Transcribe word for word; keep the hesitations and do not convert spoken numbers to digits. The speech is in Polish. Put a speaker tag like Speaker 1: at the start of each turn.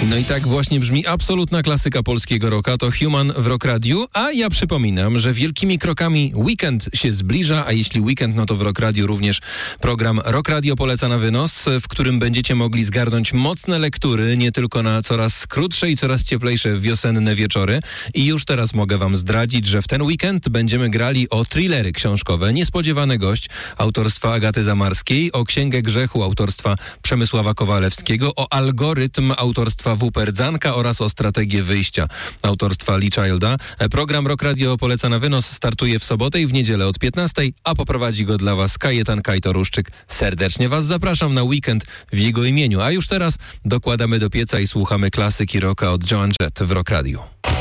Speaker 1: No i tak właśnie brzmi absolutna klasyka polskiego rocka, to Human w Rock Radiu, a ja przypominam, że wielkimi krokami weekend się zbliża, a jeśli weekend, no to w Rock Radiu również program Rock Radio poleca na wynos, w którym będziecie mogli zgarnąć mocne lektury, nie tylko na coraz krótsze i coraz cieplejsze wiosenne wieczory. I już teraz mogę wam zdradzić, że w ten weekend będziemy grali o thrillery książkowe. Niespodziewany gość autorstwa Agaty Zamarskiej, o Księgę Grzechu autorstwa Przemysława Kowalewskiego, o Algorytm autorstwa Wuperdzanka oraz o Strategię Wyjścia autorstwa Lee Childa. Program Rock Radio poleca na wynos startuje w sobotę i w niedzielę od piętnastej, a poprowadzi go dla was Kajetan Kajtoruszczyk. Serdecznie was zapraszam na weekend w jego imieniu. A już teraz dokładamy do pieca i słuchamy klasyki rocka od Joan Jett w Rock Radio.